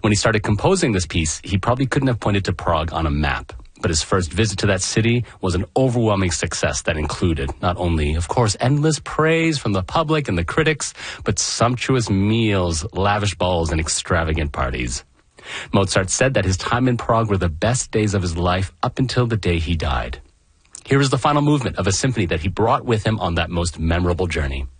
When he started composing this piece, he probably couldn't have pointed to Prague on a map. But his first visit to that city was an overwhelming success that included not only, of course, endless praise from the public and the critics, but sumptuous meals, lavish balls, and extravagant parties. Mozart said that his time in Prague were the best days of his life up until the day he died. Here is the final movement of a symphony that he brought with him on that most memorable journey.